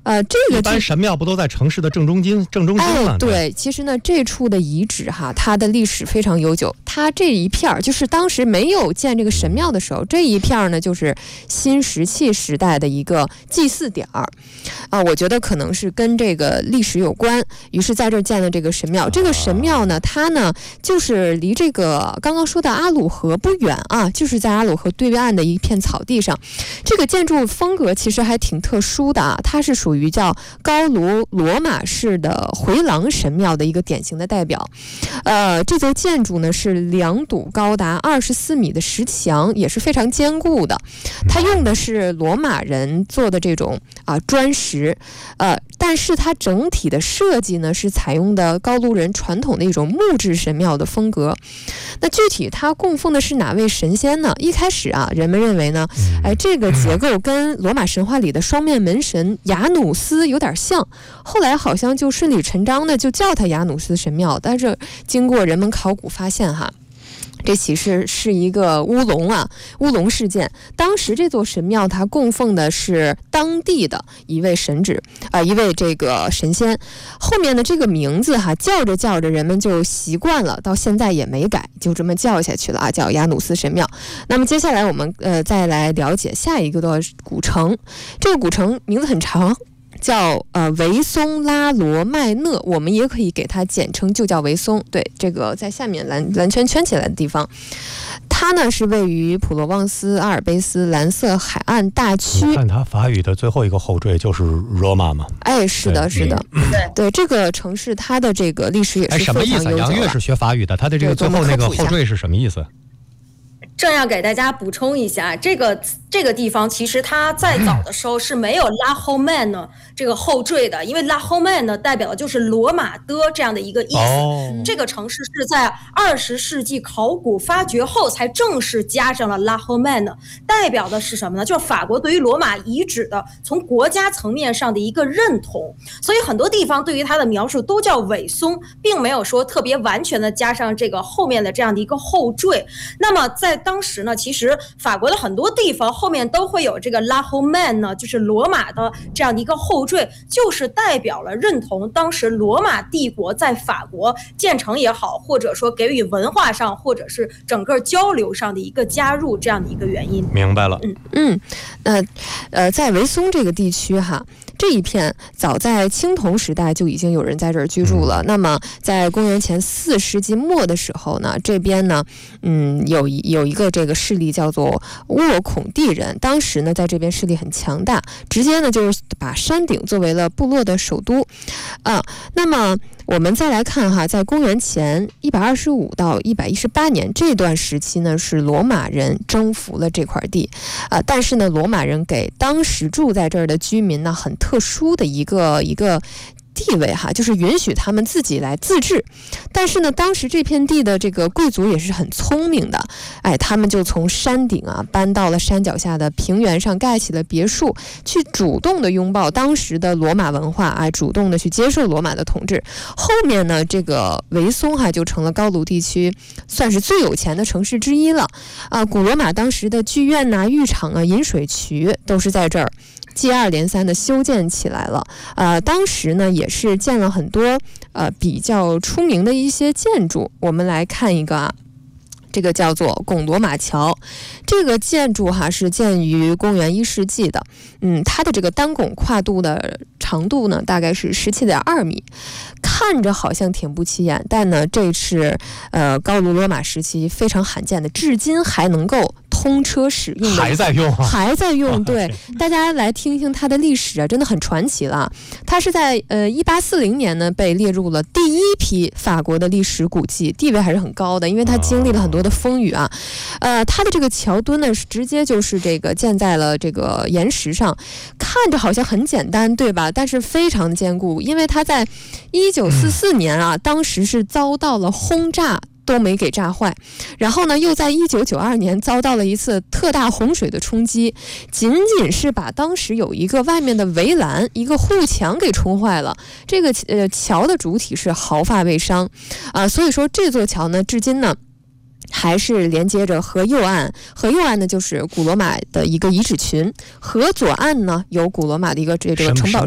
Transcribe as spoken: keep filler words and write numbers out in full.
呃，这个一般神庙不都在城市的正中心正中心吗？ 哎，对，其实呢，这处的遗址哈，它的历史非常悠久。它这一片儿就是当时没有建这个神庙的时候，这一片儿呢就是新石器时代的一个祭祀点儿啊。我觉得可能是跟这个历史有关，于是在这儿建了这个神庙。这个神庙呢，它呢就是离这个刚刚说的阿鲁河不远啊，就是在阿鲁河对岸的一片草地上。这个建筑风格其实还挺特殊的啊，它是属于叫高卢罗马式的回廊神庙的一个典型的代表。呃，这座建筑呢是两堵高达二十四米的石墙，也是非常坚固的。它用的是罗马人做的这种啊砖石，呃，但是它整体的设计呢是采用的高卢人传统的一种木质神庙的风格。那具体它供奉的是哪位神仙呢？一开始啊，人们认为呢，哎，这个结构跟罗马神话里的双面门神雅努斯有点像，后来好像就顺理成章的就叫它雅努斯神庙。但是经过人们考古发现哈，这其实是一个乌龙啊，乌龙事件。当时这座神庙它供奉的是当地的一位神祇啊、呃，一位这个神仙。后面的这个名字哈，叫着叫着人们就习惯了，到现在也没改，就这么叫下去了啊，叫雅努斯神庙。那么接下来我们呃再来了解下一个的古城。这个古城名字很长，叫呃维松拉罗麦讷，我们也可以给它简称就叫维松。对，这个在下面蓝蓝圈圈起来的地方，它呢是位于普罗旺斯阿尔卑斯蓝色海岸大区。 你看它法语的最后一个后缀就是罗马嘛？ 哎，是的，是的， 对对，这个城市它的这个历史也是非常悠久的。 哎，什么意思？杨月是学法语的，它的这个最后那个后缀是什么意思？ 正要给大家补充一下，这个这个地方其实它在早的时候是没有拉后曼呢这个后缀的，因为拉后曼呢代表的就是罗马的这样的一个意思。哦、这个城市是在二十世纪考古发掘后才正式加上了拉后曼呢，代表的是什么呢？就是法国对于罗马遗址的从国家层面上的一个认同。所以很多地方对于它的描述都叫韦松，并没有说特别完全的加上这个后面的这样的一个后缀。那么在当时呢，其实法国的很多地方后面都会有这个拉后曼呢，就是罗马的这样的一个后缀，就是代表了认同当时罗马帝国在法国建成也好，或者说给予文化上或者是整个交流上的一个加入这样的一个原因。 明白了。 嗯嗯，那呃，在维松这个地区哈，这一片早在青铜时代就已经有人在这儿居住了。嗯、那么在公元前四世纪末的时候呢，这边呢，嗯，有一有一个这个势力叫做沃孔蒂人，当时呢在这边势力很强大，直接呢就是把山顶作为了部落的首都啊。那么我们再来看哈，在公元前一百二十五到一百一十八年这段时期呢，是罗马人征服了这块地啊，但是呢，罗马人给当时住在这儿的居民呢很特殊的一个一个地位哈，就是允许他们自己来自治。但是呢，当时这片地的这个贵族也是很聪明的，哎，他们就从山顶啊搬到了山脚下的平原上，盖起了别墅，去主动的拥抱当时的罗马文化，哎，主动的去接受罗马的统治。后面呢，这个维松哈就成了高卢地区算是最有钱的城市之一了啊。古罗马当时的剧院呐、啊、浴场啊、饮水渠都是在这儿接二连三的修建起来了，呃，当时呢也是建了很多呃比较出名的一些建筑。我们来看一个啊，这个叫做拱罗马桥，这个建筑哈是建于公元一世纪的，嗯，它的这个单拱跨度的长度呢大概是十七点二米，看着好像挺不起眼，但呢这是呃高卢罗马时期非常罕见的，至今还能够通车使用的， 还在用、啊， 还在用。对，大家来听听它的历史啊，真的很传奇了。它是在呃一八四零年呢被列入了第一批法国的历史古迹，地位还是很高的，因为它经历了很多的风雨啊。呃，它的这个桥墩呢是直接就是这个建在了这个岩石上，看着好像很简单，对吧？但是非常坚固，因为它在一九四四年啊，当时是遭到了轰炸。都没给炸坏，然后呢，又在一九九二年遭到了一次特大洪水的冲击，仅仅是把当时有一个外面的围栏、一个护墙给冲坏了。这个呃桥的主体是毫发未伤啊、呃，所以说这座桥呢，至今呢。还是连接着河右岸，河右岸呢就是古罗马的一个遗址群，河左岸呢有古罗马的一个这个城堡。